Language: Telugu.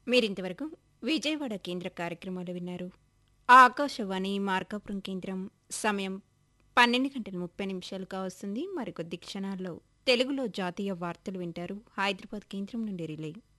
మీరింతవరకు విజయవాడ కేంద్ర కార్యక్రమాలు విన్నారు. ఆకాశవాణి మార్కాపురం కేంద్రం సమయం 12:30 కావస్తుంది. మరికొద్ది క్షణాల్లో తెలుగులో జాతీయ వార్తలు వింటారు. హైదరాబాద్ కేంద్రం నుండి రిలే.